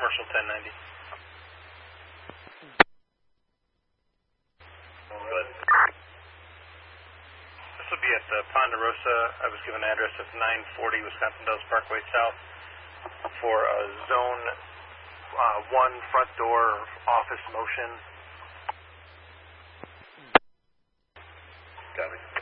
commercial 1090. But this will be at Ponderosa. I was given an address of 940 Wisconsin Dells Parkway South for a zone 1 front door office motion. Copy.